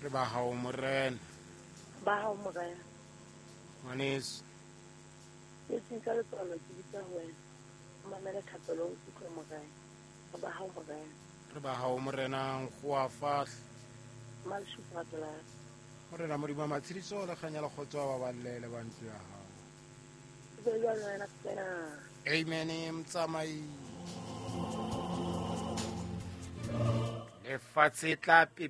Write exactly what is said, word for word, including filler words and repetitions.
re ba hao morena ba hao morena ngwaneso ke tsinka le tsona ke bitsa ho wena o mamele thapelo o kutlwe morena re ba hao morena re ba hao morena go a fahla maleshupa dola morena modimo matshediso le kganya le kgotso ba ballele ba ntlo ya hao be jwalo wena tsena amen mtsamai lefatshe tla